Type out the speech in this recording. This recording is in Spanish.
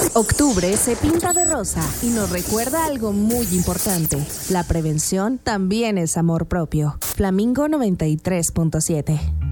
Octubre se pinta de rosa y nos recuerda algo muy importante. La prevención también es amor propio. Flamingo 93.7.